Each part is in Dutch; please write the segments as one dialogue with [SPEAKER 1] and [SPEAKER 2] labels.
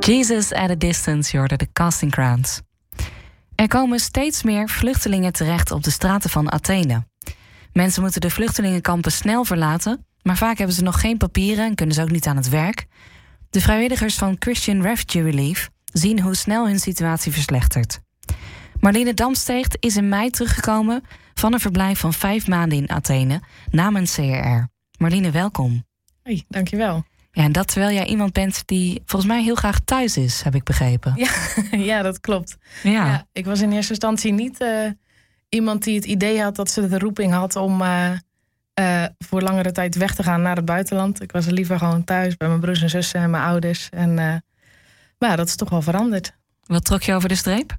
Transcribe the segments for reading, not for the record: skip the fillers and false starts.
[SPEAKER 1] Jesus at a Distance, je hoorde de Casting Crowns. Er komen steeds meer vluchtelingen terecht op de straten van Athene. Mensen moeten de vluchtelingenkampen snel verlaten, maar vaak hebben ze nog geen papieren en kunnen ze ook niet aan het werk. De vrijwilligers van Christian Refugee Relief zien hoe snel hun situatie verslechtert. Marlene Damsteegt is in mei teruggekomen van een verblijf van 5 maanden in Athene namens CRR. Marlene, welkom.
[SPEAKER 2] Hey, dankjewel.
[SPEAKER 1] Ja, en dat terwijl jij iemand bent die volgens mij heel graag thuis is, heb ik begrepen.
[SPEAKER 2] Ja, dat klopt.
[SPEAKER 1] Ja,
[SPEAKER 2] ik was in eerste instantie niet iemand die het idee had dat ze de roeping had om voor langere tijd weg te gaan naar het buitenland. Ik was liever gewoon thuis bij mijn broers en zussen en mijn ouders. Maar dat is toch wel veranderd.
[SPEAKER 1] Wat trok je over de streep?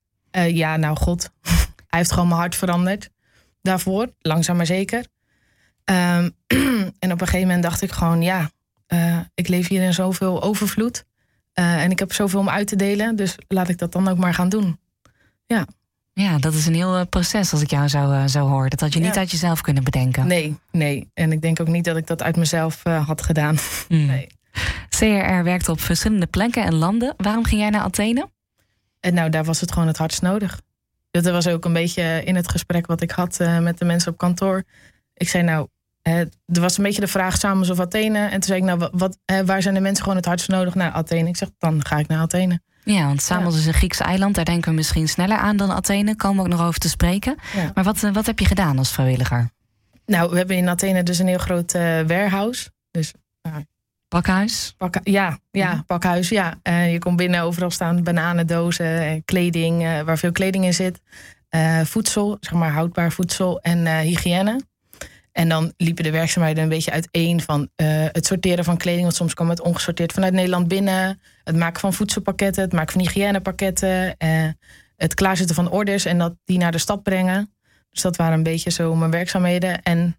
[SPEAKER 2] God. Hij heeft gewoon mijn hart veranderd. Daarvoor, langzaam maar zeker. En op een gegeven moment dacht ik gewoon, ik leef hier in zoveel overvloed. En ik heb zoveel om uit te delen. Dus laat ik dat dan ook maar gaan doen. Ja.
[SPEAKER 1] Ja, dat is een heel proces als ik jou zo hoor. Dat had je niet uit jezelf kunnen bedenken.
[SPEAKER 2] Nee. En ik denk ook niet dat ik dat uit mezelf had gedaan. Nee.
[SPEAKER 1] CRR werkt op verschillende plekken en landen. Waarom ging jij naar Athene?
[SPEAKER 2] En daar was het gewoon het hardst nodig. Dat was ook een beetje in het gesprek wat ik had met de mensen op kantoor. Ik zei er was een beetje de vraag Samos of Athene. En toen zei ik, waar zijn de mensen gewoon het hardst nodig? Nou, Athene. Ik zeg, dan ga ik naar Athene.
[SPEAKER 1] Ja, want Samos is een Grieks eiland. Daar denken we misschien sneller aan dan Athene. Komen we ook nog over te spreken. Ja. Maar wat heb je gedaan als vrijwilliger?
[SPEAKER 2] Nou, we hebben in Athene dus een heel groot warehouse. Dus,
[SPEAKER 1] pakhuis?
[SPEAKER 2] Pakhuis, ja. Je komt binnen, overal staan bananendozen, kleding, waar veel kleding in zit. Voedsel, zeg maar houdbaar voedsel en hygiëne. En dan liepen de werkzaamheden een beetje uiteen van het sorteren van kleding. Want soms kwam het ongesorteerd vanuit Nederland binnen. Het maken van voedselpakketten, het maken van hygiënepakketten. Het klaarzetten van orders en die naar de stad brengen. Dus dat waren een beetje zo mijn werkzaamheden. En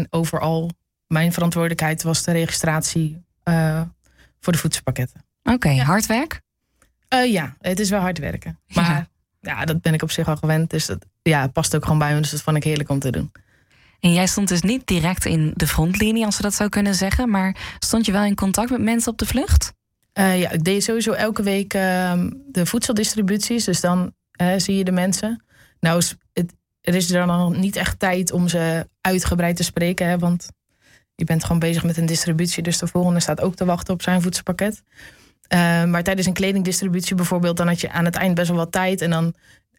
[SPEAKER 2] mijn verantwoordelijkheid was de registratie voor de voedselpakketten.
[SPEAKER 1] Oké, hard werk?
[SPEAKER 2] Ja, het is wel hard werken. Maar dat ben ik op zich al gewend. Dus het past ook gewoon bij me. Dus dat vond ik heerlijk om te doen.
[SPEAKER 1] En jij stond dus niet direct in de frontlinie, als we dat zo kunnen zeggen. Maar stond je wel in contact met mensen op de vlucht?
[SPEAKER 2] Ik deed sowieso elke week de voedseldistributies. Dus dan zie je de mensen. Nou, er is er dan niet echt tijd om ze uitgebreid te spreken. Hè, want je bent gewoon bezig met een distributie. Dus de volgende staat ook te wachten op zijn voedselpakket. Maar tijdens een kledingdistributie bijvoorbeeld, dan had je aan het eind best wel wat tijd. En dan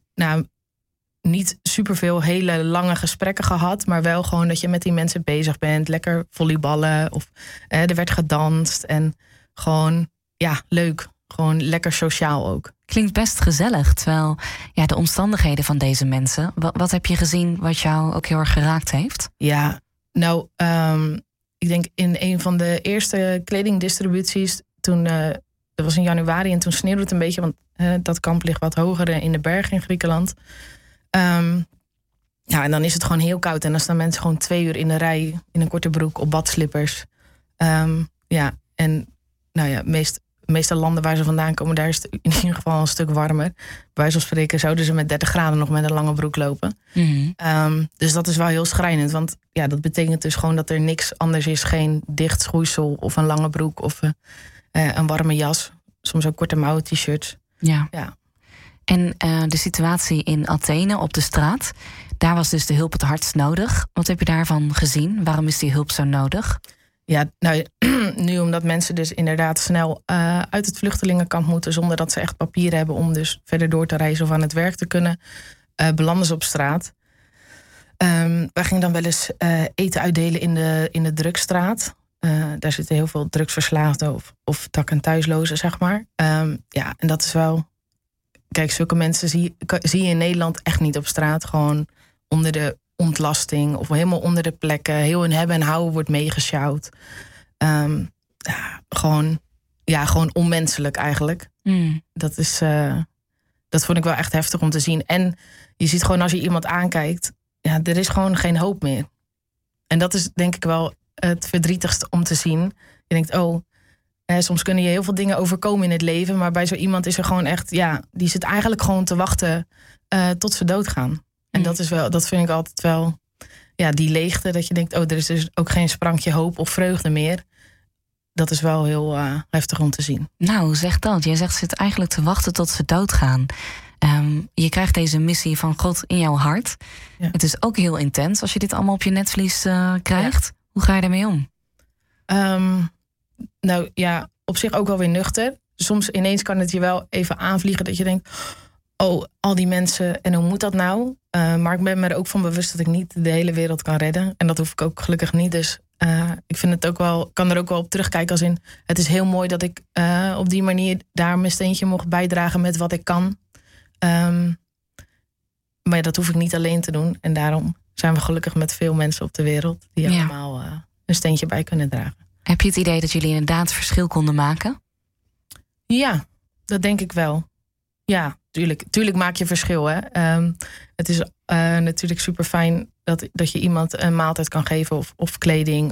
[SPEAKER 2] niet superveel hele lange gesprekken gehad. Maar wel gewoon dat je met die mensen bezig bent. Lekker volleyballen. Of er werd gedanst. En gewoon, leuk. Gewoon lekker sociaal ook.
[SPEAKER 1] Klinkt best gezellig. Terwijl de omstandigheden van deze mensen. Wat heb je gezien wat jou ook heel erg geraakt heeft?
[SPEAKER 2] Ja, nou, ik denk in een van de eerste kledingdistributies. Toen, dat was in januari en toen sneeuwde het een beetje. Want dat kamp ligt wat hoger in de bergen in Griekenland. En dan is het gewoon heel koud. En dan staan mensen gewoon 2 uur in de rij in een korte broek op badslippers. Meeste landen waar ze vandaan komen, daar is het in ieder geval een stuk warmer. Bij wijze van spreken zouden ze met 30 graden nog met een lange broek lopen. Mm-hmm. Dus dat is wel heel schrijnend. Want dat betekent dus gewoon dat er niks anders is. Geen dicht schoeisel of een lange broek of een warme jas. Soms ook korte mouwen t-shirts.
[SPEAKER 1] Ja. En de situatie in Athene op de straat, daar was dus de hulp het hardst nodig. Wat heb je daarvan gezien? Waarom is die hulp zo nodig?
[SPEAKER 2] Ja, nou, nu omdat mensen dus inderdaad snel uit het vluchtelingenkamp moeten, zonder dat ze echt papieren hebben om dus verder door te reizen of aan het werk te kunnen, belanden ze op straat. Wij gingen dan wel eens eten uitdelen in de drugsstraat. Daar zitten heel veel drugsverslaafden of dak- en thuislozen, zeg maar. En dat is wel. Kijk, zulke mensen zie je in Nederland echt niet op straat. Gewoon onder de ontlasting of helemaal onder de plekken. Heel in hebben en houden wordt meegesjouwd. Gewoon onmenselijk eigenlijk. Dat vond ik wel echt heftig om te zien. En je ziet gewoon als je iemand aankijkt, er is gewoon geen hoop meer. En dat is denk ik wel het verdrietigste om te zien. Je denkt, soms kunnen je heel veel dingen overkomen in het leven, maar bij zo iemand is er gewoon echt, die zit eigenlijk gewoon te wachten tot ze doodgaan. En dat vind ik altijd wel, die leegte, dat je denkt, er is dus ook geen sprankje hoop of vreugde meer. dat is wel heel heftig om te zien.
[SPEAKER 1] Nou, zeg dat. Jij zegt, ze zit eigenlijk te wachten tot ze doodgaan. Je krijgt deze missie van God in jouw hart. Ja. Het is ook heel intens als je dit allemaal op je netvlies krijgt. Ja. Hoe ga je daarmee om?
[SPEAKER 2] Nou ja, op zich ook wel weer nuchter. Soms ineens kan het je wel even aanvliegen dat je denkt, oh, al die mensen, en hoe moet dat nou? Maar ik ben me er ook van bewust dat ik niet de hele wereld kan redden. En dat hoef ik ook gelukkig niet. Dus ik vind het ook wel, kan er ook wel op terugkijken als in, het is heel mooi dat ik op die manier daar mijn steentje mocht bijdragen met wat ik kan. Maar ja, dat hoef ik niet alleen te doen. En daarom zijn we gelukkig met veel mensen op de wereld die allemaal een steentje bij kunnen dragen.
[SPEAKER 1] Heb je het idee dat jullie inderdaad verschil konden maken?
[SPEAKER 2] Ja, dat denk ik wel. Ja, tuurlijk maak je verschil. Hè? Het is natuurlijk super fijn dat je iemand een maaltijd kan geven of kleding.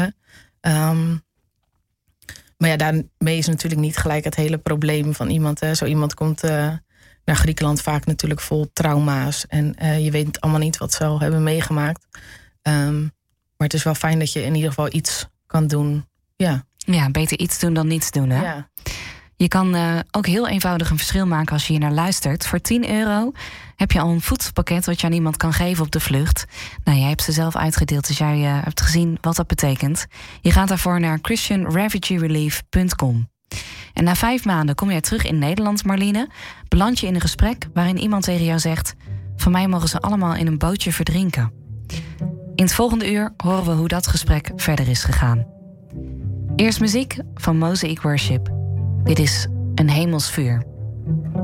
[SPEAKER 2] Maar ja, daarmee is natuurlijk niet gelijk het hele probleem van iemand. Hè? Zo iemand komt naar Griekenland vaak natuurlijk vol trauma's. En je weet allemaal niet wat ze al hebben meegemaakt. Maar het is wel fijn dat je in ieder geval iets kan doen.
[SPEAKER 1] Ja, beter iets doen dan niets doen, hè?
[SPEAKER 2] Ja.
[SPEAKER 1] Je kan ook heel eenvoudig een verschil maken als je hier naar luistert. Voor €10 heb je al een voedselpakket wat je aan iemand kan geven op de vlucht. Nou, jij hebt ze zelf uitgedeeld, dus jij hebt gezien wat dat betekent. Je gaat daarvoor naar christianrefugierelief.com. En na 5 maanden kom jij terug in Nederland, Marline. Beland je in een gesprek waarin iemand tegen jou zegt, van mij mogen ze allemaal in een bootje verdrinken. In het volgende uur horen we hoe dat gesprek verder is gegaan. Eerst muziek van Mosaic Worship. Dit is Een Hemels Vuur.